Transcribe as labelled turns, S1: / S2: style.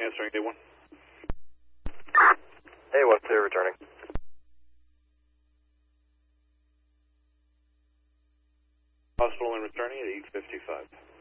S1: answering day 1.
S2: Hey, what's there returning?
S1: Hospital and returning at 8:55.